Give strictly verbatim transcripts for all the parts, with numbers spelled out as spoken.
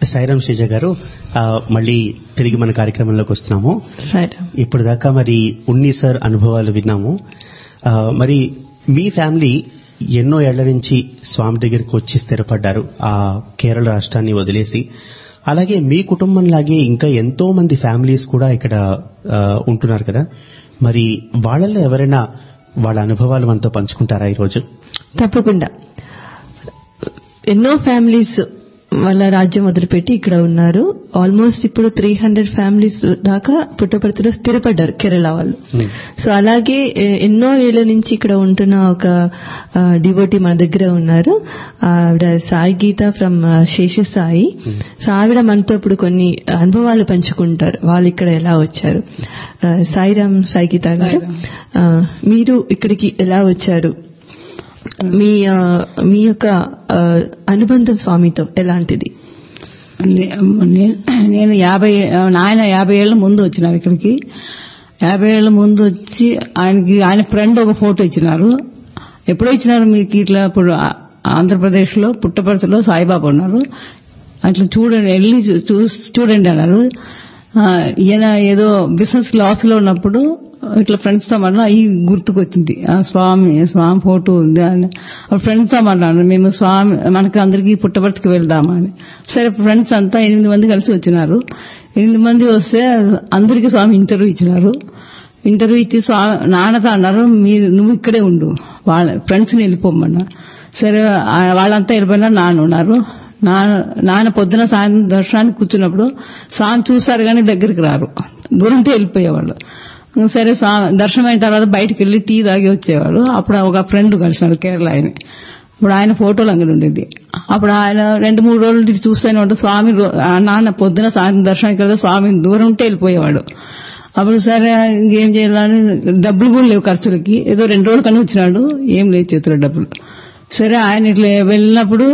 సాయిరాం శ్రీజ గారు, మళ్ళీ తిరిగి మన కార్యక్రమంలోకి వస్తున్నాము. ఇప్పుడు దాకా మరి ఉన్ని సార్ అనుభవాలు విన్నాము. మరి మీ ఫ్యామిలీ ఎన్నో ఏళ్ల నుంచి స్వామి దగ్గరికి వచ్చి స్థిరపడ్డారు ఆ కేరళ రాష్ట్రాన్ని వదిలేసి. అలాగే మీ కుటుంబంలాగే ఇంకా ఎంతో మంది ఫ్యామిలీస్ కూడా ఇక్కడ ఉంటున్నారు కదా, మరి వాళ్ళల్లో ఎవరైనా వాళ్ళ అనుభవాలు మనతో పంచుకుంటారా ఈరోజు? తప్పకుండా. ఎన్నో ఫ్యామిలీస్ వాళ్ళ రాజ్యం వదిలిపెట్టి ఇక్కడ ఉన్నారు. ఆల్మోస్ట్ ఇప్పుడు త్రీ హండ్రెడ్ ఫ్యామిలీస్ దాకా పుట్టపర్తిలో స్థిరపడ్డారు కేరళ వాళ్ళు. సో అలాగే ఎన్నో ఏళ్ల నుంచి ఇక్కడ ఉంటున్న ఒక డివోటీ మన దగ్గర ఉన్నారు. ఆవిడ సాయి గీత ఫ్రమ్ శేషసాయి. సో ఆవిడ మనతో ఇప్పుడు కొన్ని అనుభవాలు పంచుకుంటారు, వాళ్ళు ఇక్కడ ఎలా వచ్చారు. సాయిరాం సాయి గీత గారు, మీరు ఇక్కడికి ఎలా వచ్చారు? మీ మీ యొక్క అనుబంధం స్వామితో ఎలాంటిది? నేను యాభై నాయన యాభై ఏళ్ల ముందు వచ్చినారు ఇక్కడికి. యాభై ఏళ్ల ముందు వచ్చి ఆయనకి ఆయన ఫ్రెండ్ ఒక ఫోటో ఇచ్చినారు. ఎప్పుడో ఇచ్చినారు మీకు ఇట్లా ఇప్పుడు ఆంధ్రప్రదేశ్ లో పుట్టపర్తిలో సాయిబాబా ఉన్నారు, అట్లా చూడండి వెళ్ళి చూడండి అన్నారు. ఈయన ఏదో బిజినెస్ లాస్ లో ఉన్నప్పుడు ఇట్లా ఫ్రెండ్స్ తో మాట్లాడు అవి గుర్తుకొచ్చింది. స్వామి స్వామి ఫోటో ఉంది అని ఫ్రెండ్స్ తో మాట్లాడాను. మేము స్వామి మనకి అందరికీ పుట్టపర్తికి వెళ్దామా అని. సరే ఫ్రెండ్స్ అంతా ఎనిమిది మంది కలిసి వచ్చినారు. ఎనిమిది మంది వస్తే అందరికీ స్వామి ఇంటర్వ్యూ ఇచ్చినారు. ఇంటర్వ్యూ ఇచ్చి స్వామి నాన్నతో అన్నారు, మీరు నువ్వు ఇక్కడే ఉండు, వాళ్ళ ఫ్రెండ్స్ ని వెళ్ళిపోమన్నా. సరే వాళ్ళంతా వెళ్ళిపోయినా నాన్న ఉన్నారు. నాన్న పొద్దున సాయంత్రం దర్శనానికి కూర్చున్నప్పుడు స్వామి చూశారు కానీ దగ్గరికి రారు, దూరంతో వెళ్ళిపోయేవాళ్ళు. సరే దర్శనం అయిన తర్వాత బయటకు వెళ్లి టీ తాగి వచ్చేవాడు. అప్పుడు ఒక ఫ్రెండ్ కలిసినాడు కేరళ ఆయన. ఇప్పుడు ఆయన ఫోటోలు అంగడి ఉండేది. అప్పుడు ఆయన రెండు మూడు రోజులు చూస్తూనే ఉంటే స్వామి నాన్న పొద్దున సాయంత్రం దర్శనానికి వెళ్తే స్వామి దూరం ఉంటే వెళ్ళిపోయేవాడు. అప్పుడు సరే ఏం చేయాలని డబ్బులు కూడా లేవు ఖర్చులకి, ఏదో రెండు రోజుల కన్నా వచ్చినాడు, ఏం లేదు చేతుల్లో డబ్బులు. సరే ఆయన ఇట్లా వెళ్ళినప్పుడు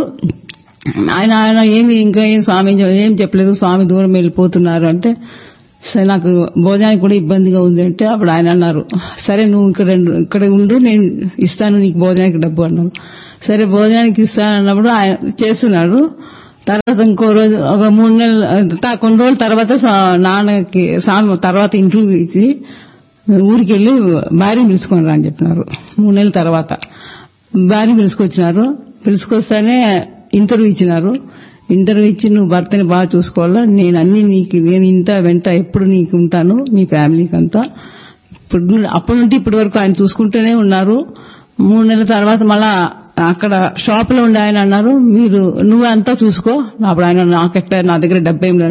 ఆయన ఆయన ఏమి ఇంకా ఏం స్వామి ఏం చెప్పలేదు, స్వామి దూరం వెళ్ళిపోతున్నారు అంటే సరే నాకు భోజనానికి కూడా ఇబ్బందిగా ఉంది అంటే అప్పుడు ఆయన అన్నారు, సరే నువ్వు ఇక్కడ ఇక్కడ ఉండు, నేను ఇస్తాను నీకు భోజనానికి డబ్బు అన్నాను. సరే భోజనానికి ఇస్తానన్నప్పుడు ఆయన చేస్తున్నాడు. తర్వాత ఇంకో రోజు ఒక మూడు నెలలు కొన్ని రోజుల తర్వాత నాన్నకి తర్వాత ఇంటర్వ్యూ ఇచ్చి ఊరికి వెళ్లి భార్యని పిలుచుకొని రా అని చెప్పినారు. మూడు నెలల తర్వాత భార్యని పిలుచుకొచ్చినారు. పిలుచుకొస్తానే ఇంటర్వ్యూ ఇచ్చినారు. ఇంటర్వ్యూ ఇచ్చి నువ్వు భర్తని బాగా చూసుకోవాలా, నేను అన్ని నీకు నేను ఇంత వెంట ఎప్పుడు నీకు ఉంటాను, మీ ఫ్యామిలీకి అంతా. ఇప్పుడు అప్పటి నుండి ఇప్పటి వరకు ఆయన చూసుకుంటూనే ఉన్నారు. మూడు నెలల తర్వాత మళ్ళా అక్కడ షాప్ లో ఉండే ఆయన అన్నారు, మీరు నువ్వు అంతా చూసుకో. అప్పుడు ఆయన నాకెట్లా నా దగ్గర డబ్బు ఏం లేదు,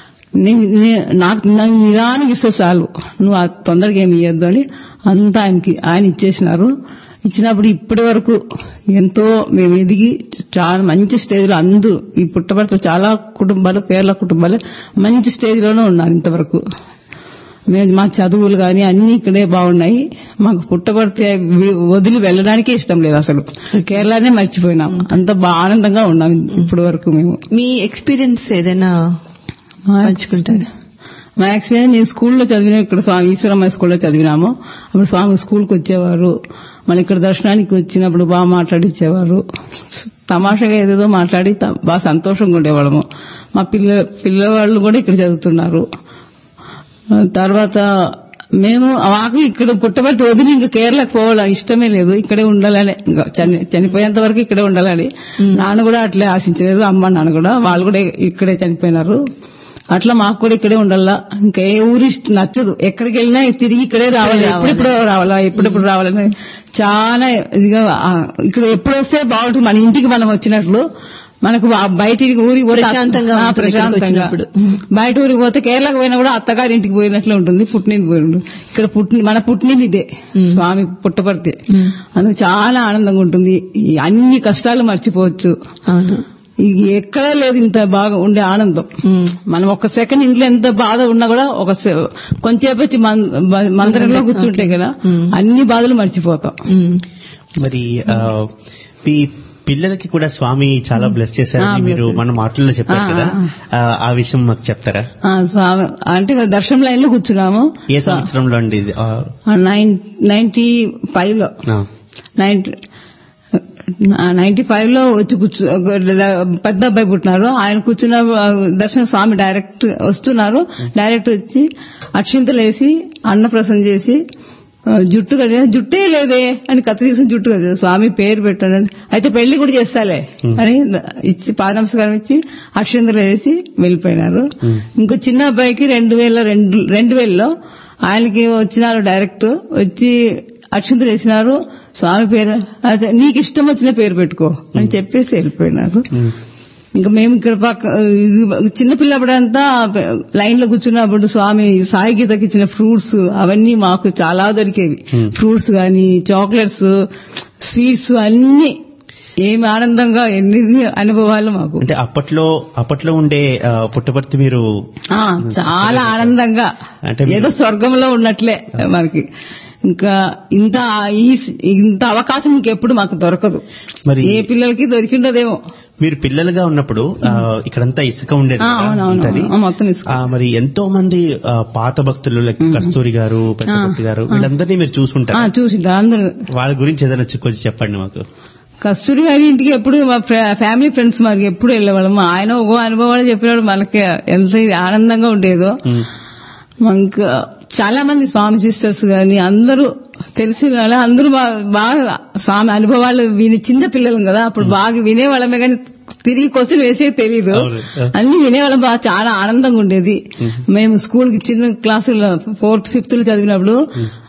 నాకు నిదానికి ఇస్తే చాలు, నువ్వు తొందరగా ఏమి ఇవ్వద్దు అని అంతా ఆయనకి ఆయన ఇచ్చేసినారు. ఇచ్చినప్పుడు ఇప్పటి వరకు ఎంతో మేము ఎదిగి చాలా మంచి స్టేజ్ లో అందరూ ఈ పుట్టపర్తిలో చాలా కుటుంబాలు కేరళ కుటుంబాలు మంచి స్టేజ్ లోనే ఉన్నారు ఇంతవరకు. మేము మా చదువులు కానీ అన్ని ఇక్కడే బాగున్నాయి. మాకు పుట్టపర్తి వదిలి వెళ్ళడానికే ఇష్టం లేదు, అసలు కేరళనే మర్చిపోయినాం, అంత బాగా ఆనందంగా ఉన్నాం ఇప్పటి వరకు. మేము మీ ఎక్స్పీరియన్స్ ఏదైనా పంచుకుంటారు? మా ఎక్స్పీరియన్స్ నేను స్కూల్లో చదివిన ఇక్కడ స్వామి ఈశ్వరమ్మ స్కూల్లో చదివినాము. అప్పుడు స్వామి స్కూల్కి వచ్చేవారు, మళ్ళీ ఇక్కడ దర్శనానికి వచ్చినప్పుడు బాగా మాట్లాడిచ్చేవారు. తమాషాగా ఏదేదో మాట్లాడి బాగా సంతోషంగా ఉండేవాళ్ళము. మా పిల్ల పిల్లవాళ్ళు కూడా ఇక్కడ చదువుతున్నారు. తర్వాత మేము మాకు ఇక్కడ పుట్టబట్టి వదిలి ఇంకా కేరళకు పోవాలని ఇష్టమే లేదు, ఇక్కడే ఉండాలని, ఇంకా చనిపోయేంత వరకు ఇక్కడే ఉండాలని. నాన్న కూడా అట్లే ఆశించలేదు, అమ్మ నాన్న కూడా, వాళ్ళు కూడా ఇక్కడే చనిపోయినారు. అట్లా మాకు కూడా ఇక్కడే ఉండాలా, ఇంకా ఏ ఊరి నచ్చదు, ఎక్కడికి వెళ్ళినా తిరిగి ఇక్కడే రావాలి, ఎప్పుడెప్పుడు రావాలా ఎప్పుడెప్పుడు రావాలని చాలా ఇదిగా. ఇక్కడ ఎప్పుడు వస్తే బాగుంటుంది, మన ఇంటికి మనం వచ్చినట్లు. మనకు బయటికి ఊరికి పోతే ప్రశాంతంగా, బయట ఊరికి పోతే కేరళకు పోయినా కూడా అత్తగారి ఇంటికి పోయినట్లే ఉంటుంది, పుట్టినింటికి పోయి. ఇక్కడ పుట్టి మన పుట్టినింది ఇదే స్వామి పుట్టపర్తి, అందుకు చాలా ఆనందంగా ఉంటుంది. అన్ని కష్టాలు మర్చిపోవచ్చు, ఎక్కడా లేదు ఇంత బాగా ఉండే ఆనందం. మనం ఒక సెకండ్ ఇంట్లో ఎంత బాధ ఉన్నా కూడా ఒక కొంచెంసేపు వచ్చి మందిరంలో కూర్చుంటే కదా అన్ని బాధలు మర్చిపోతాం. మరి పిల్లలకి కూడా స్వామి చాలా బ్లెస్ చేశారని మీరు మన మాటల్లో చెప్పారు కదా, ఆ విషయం మాకు చెప్తారా? స్వామి అంటే దర్శనం లైన్ లో కూర్చున్నాము. ఏ సంవత్సరంలో అండి? నైన్టీ ఫైవ్ లో నైన్టీ నైన్టీ ఫైవ్ లో వచ్చి కూర్చు పెద్ద అబ్బాయి పుట్టినారు. ఆయన కూర్చున్న దర్శన స్వామి డైరెక్ట్ వస్తున్నారు. డైరెక్ట్ వచ్చి అక్షింతలు వేసి అన్నప్రసన్న చేసి జుట్టు కడిగిన జుట్టే లేదే అని కత్తి తీసుకుని జుట్టు కదా స్వామి పేరు పెట్టానండి, అయితే పెళ్లి కూడా చేస్తాలే అని ఇచ్చి పాద నమస్కారం ఇచ్చి అక్షింతలు వేసి వెళ్ళిపోయినారు. ఇంకో చిన్న అబ్బాయికి రెండు వేల రెండు రెండు వేలలో ఆయనకి వచ్చినారు డైరెక్ట్ వచ్చి అక్షింతలు వేసినారు. స్వామి పేరు అదే నీకు ఇష్టం వచ్చిన పేరు పెట్టుకో అని చెప్పేసి వెళ్ళిపోయినారు. ఇంకా మేము ఇక్కడ పక్క చిన్నపిల్లప్పుడంతా లైన్ లో కూర్చున్నప్పుడు స్వామి సాయి గీతకి ఇచ్చిన ఫ్రూట్స్ అవన్నీ మాకు చాలా దొరికేవి. ఫ్రూట్స్ గాని చాక్లెట్స్ స్వీట్స్ అన్ని ఏమి ఆనందంగా ఎన్ని అనుభవాలు మాకు. అంటే అప్పట్లో అప్పట్లో ఉండే పుట్టపర్తి మీరు చాలా ఆనందంగా ఏదో స్వర్గంలో ఉన్నట్లే మనకి. ఇంకా ఇంత ఇంత అవకాశం ఇంకెప్పుడు మాకు దొరకదు, మరి ఏ పిల్లలకి దొరికిండదేమో. మీరు పిల్లలుగా ఉన్నప్పుడు ఇక్కడంతా ఇసుక ఉండేది, మరి ఎంతో మంది పాత భక్తులు లైక్ కస్తూరి గారు, పెద్దపర్తి గారు వీళ్ళందరినీ మీరు చూసుకుంటారు చూసింటారు అందరూ. వాళ్ళ గురించి ఏదైనా కొంచెం చెప్పండి మాకు. కస్తూరి గారి ఇంటికి ఎప్పుడు మా ఫ్యామిలీ ఫ్రెండ్స్ మనకి ఎప్పుడు వెళ్ళేవాళ్ళం. ఆయన ఒక అనుభవాలు చెప్పినాడు మనకి, ఎంత ఆనందంగా ఉండేదో. ఇంకా చాలా మంది స్వామి సిస్టర్స్ గాని అందరూ తెలిసి అందరూ బాగా స్వామి అనుభవాలు విని, చిన్న పిల్లలు కదా అప్పుడు బాగా వినేవాళ్ళమే కానీ తిరిగి క్వశ్చన్ వేసే తెలీదు, అన్ని వినేవాళ్ళం. బాగా చాలా ఆనందంగా ఉండేది. మేము స్కూల్ కి చిన్న క్లాసుల్లో ఫోర్త్ ఫిఫ్త్ లో చదివినప్పుడు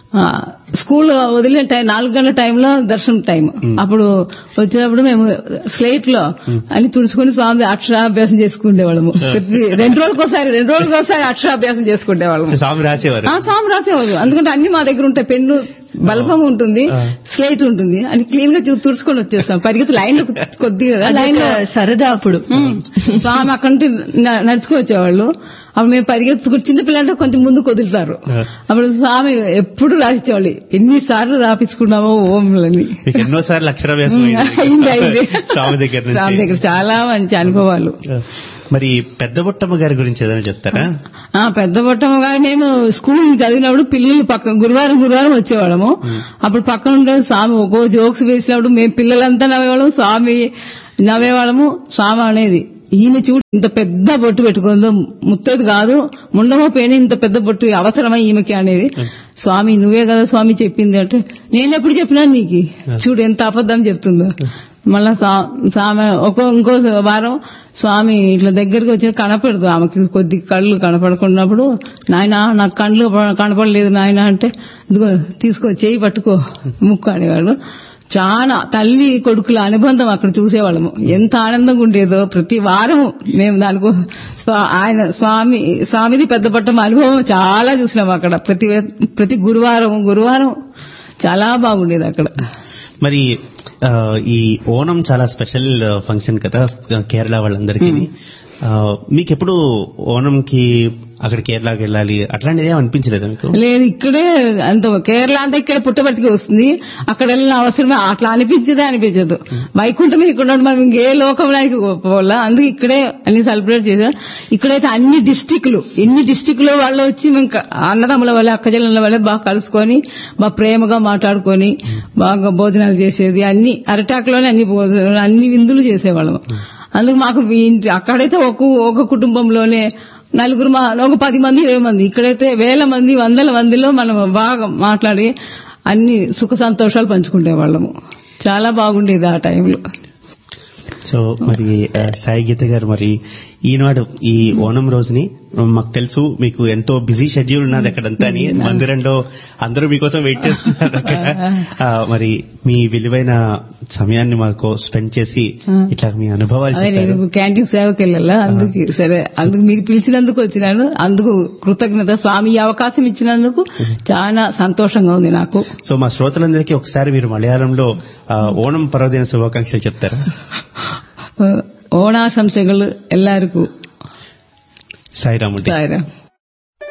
స్కూల్ వదిలిన టైం నాలుగు గంటల టైంలో దర్శనం టైం, అప్పుడు వచ్చినప్పుడు మేము స్లేట్ లో అన్ని తుడుచుకుని స్వామి అక్షరాభ్యాసం చేసుకునేవాళ్ళము. రెండు రోజులకు ఒకసారి రెండు రోజులకు ఒకసారి అక్షరాభ్యాసం చేసుకునేవాళ్ళము. స్వామి రాసేవారు స్వామి రాసేవారు ఎందుకంటే అన్ని మా దగ్గర ఉంటాయి. పెన్ను బల్బం ఉంటుంది, స్లేట్ ఉంటుంది, అది క్లీన్ గా తుడుచుకొని వచ్చేస్తాం. పరిగెత్తి లైన్ లో కొద్దిగా లైన్ లో సరదా అప్పుడు స్వామి అక్కడ నుండి నడుచుకు వచ్చేవాళ్ళు. అప్పుడు మేము పరిగెత్తుకుని చిన్నపిల్లంటే కొంచెం ముందు కుదురుతారు. అప్పుడు స్వామి ఎప్పుడు రాసిచ్చేవాళ్ళు. ఎన్నిసార్లు రాపించుకున్నామో ఓంలని. ఎన్నోసార్లు అక్షరాభ్యాసం స్వామి దగ్గర స్వామి దగ్గర చాలా మంచి అనుభవాలు. మరి పెద్ద బొట్టమ్మ గారి గురించి ఏదైనా చెప్తారా? పెద్ద బొట్టమ్మ గారు మేము స్కూల్ చదివినప్పుడు పిల్లలు పక్కన గురువారం గురువారం వచ్చేవాళ్ళము. అప్పుడు పక్కన ఉండే స్వామి ఒక్కో జోక్స్ వేసినప్పుడు మేము పిల్లలంతా నవ్వేవాళ్ళము, స్వామి నవ్వేవాళ్ళము. స్వామి అనేది ఈమె చూడు ఇంత పెద్ద బొట్టు పెట్టుకుందో, ముత్తది కాదు ముండమో పేని ఇంత పెద్ద బొట్టు అవసరమై ఈమెకి అనేది. స్వామి నువ్వే కదా స్వామి చెప్పింది అంటే, నేనెప్పుడు చెప్పినా నీకు చూడు ఎంత అబద్ధం చెప్తుందో. మళ్ళా స్వామి ఒక ఇంకో వారం స్వామి ఇట్లా దగ్గరికి వచ్చి కనపడదు ఆమెకి, కొద్ది కళ్ళు కనపడుకున్నప్పుడు నాయన నాకు కళ్ళు కనపడలేదు నాయన అంటే, ఇదిగో తీసుకో చేయి పట్టుకో ముక్కు అనేవాడు. చాలా తల్లి కొడుకుల అనుబంధం అక్కడ చూసేవాళ్ళము. ఎంత ఆనందంగా ఉండేదో. ప్రతి వారం మేము దానికో ఆయన స్వామి స్వామిది పెద్ద పట్టం అనుభవం చాలా చూసినాము అక్కడ. ప్రతి ప్రతి గురువారం గురువారం చాలా బాగుండేది అక్కడ. మరి ఈ ఓణం చాలా స్పెషల్ ఫంక్షన్ కదా కేరళ వాళ్ళందరికీ. మీకెప్పుడు ఓణంకి అక్కడ కేరళకి వెళ్ళాలి అట్లాంటిది ఏం అనిపించలేదు మీకు? లేదు, ఇక్కడే అంత కేరళ అంతా ఇక్కడ పుట్టపర్తికి వస్తుంది, అక్కడ వెళ్ళిన అవసరమే అట్లా అనిపించదే అనిపించదు. వైకుంఠం ఇక్కడ మనం ఇంకే లోకంలోకి పోవాలా, అందుకే ఇక్కడే అన్ని సెలబ్రేట్ చేశారు. ఇక్కడైతే అన్ని డిస్టిక్లు ఎన్ని డిస్టిక్లో వాళ్ళు వచ్చి మేము అన్నదమ్ముల వల్ల అక్కజల్ల వల్ల బాగా కలుసుకొని బాగా ప్రేమగా మాట్లాడుకొని బాగా భోజనాలు చేసేది. అన్ని అరటాకులోనే అన్ని భోజనాలు అన్ని విందులు చేసేవాళ్ళం. అందుకు మాకు అక్కడైతే ఒక ఒక కుటుంబంలోనే నలుగురు ఒక పది మంది ఇరవై మంది, ఇక్కడైతే వేల మంది వందల మందిలో మనం బాగా మాట్లాడి అన్ని సుఖ సంతోషాలు పంచుకునే వాళ్ళము. చాలా బాగుండేది ఆ టైంలో. సో మరి సాయి గీత గారు, మరి ఈనాడు ఈ ఓణం రోజుని మాకు తెలుసు మీకు ఎంతో బిజీ షెడ్యూల్ ఉన్నది అక్కడంతా అని, మందిరంలో అందరూ మీకోసం వెయిట్ చేస్తున్నారు అక్కడ. మరి మీ విలువైన సమయాన్ని మాకు స్పెండ్ చేసి ఇట్లా మీ అనుభవాలు క్యాంటీన్ సేవకి వెళ్ళాలా, అందుకు సరే అందుకు మీరు పిలిచినందుకు వచ్చినాను. అందుకు కృతజ్ఞత. స్వామి ఈ అవకాశం ఇచ్చినందుకు చాలా సంతోషంగా ఉంది నాకు. సో మా శ్రోతలందరికీ ఒకసారి మీరు మలయాళంలో ఓణం పర్వదిన శుభాకాంక్షలు చెప్తారా? ഓണാശംസകൾ എല്ലാവർക്കും. സായിരാം. സായിരാം.